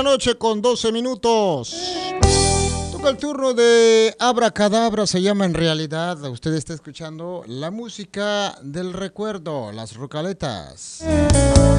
la noche con 12 minutos. Toca el turno de Abracadabra, se llama en realidad. Usted está escuchando la música del recuerdo, las Rocaletas.